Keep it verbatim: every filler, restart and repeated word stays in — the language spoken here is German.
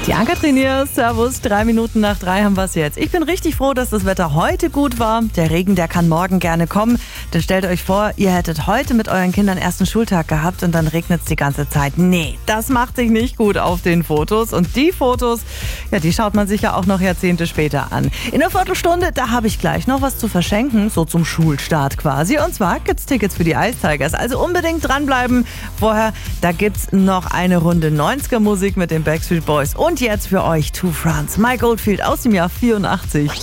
Die Ann-Kathrin hier, servus, drei Minuten nach drei haben wir es jetzt. Ich bin richtig froh, dass das Wetter heute gut war. Der Regen, der kann morgen gerne kommen. Denn stellt euch vor, ihr hättet heute mit euren Kindern ersten Schultag gehabt und dann regnet es die ganze Zeit. Nee, das macht sich nicht gut auf den Fotos. Und die Fotos, ja, die schaut man sich ja auch noch Jahrzehnte später an. In einer Viertelstunde, da habe ich gleich noch was zu verschenken, so zum Schulstart quasi. Und zwar gibt's Tickets für die Ice Tigers. Also unbedingt dranbleiben. Vorher, da gibt's noch eine Runde neunziger Musik mit den Backstreet Boys. Und jetzt für euch Two France, Mike Oldfield aus dem Jahr vierundachtzig.